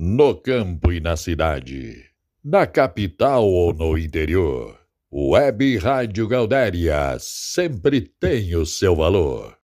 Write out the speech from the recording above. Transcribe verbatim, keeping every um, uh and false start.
No campo e na cidade, na capital ou no interior, Web Rádio Gaudéria sempre tem o seu valor.